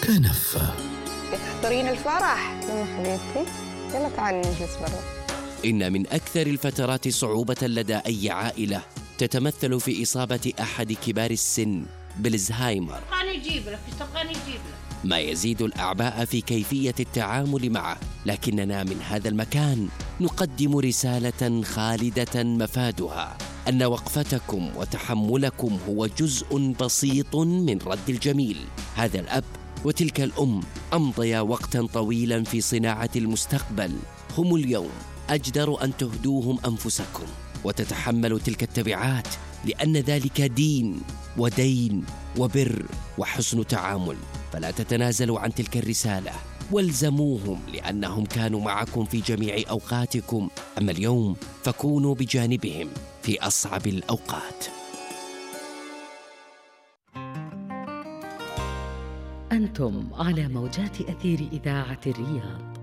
كنفة. تحضرين الفرح يلا حبيبتي، يلا تعالي نجلس برا. إن من أكثر الفترات صعوبة لدى أي عائلة تتمثل في إصابة أحد كبار السن بالزهايمر، ما يزيد الأعباء في كيفية التعامل معه. لكننا من هذا المكان نقدم رسالة خالدة مفادها أن وقفتكم وتحملكم هو جزء بسيط من رد الجميل. هذا الأب وتلك الأم أمضيا وقتا طويلا في صناعة المستقبل، هم اليوم أجدر أن تهدوهم أنفسكم وتتحملوا تلك التبعات، لأن ذلك دين ودين وبر وحسن تعامل. فلا تتنازلوا عن تلك الرسالة والزموهم، لأنهم كانوا معكم في جميع أوقاتكم. أما اليوم فكونوا بجانبهم في أصعب الأوقات. أنتم على موجات أثير إذاعة الرياض.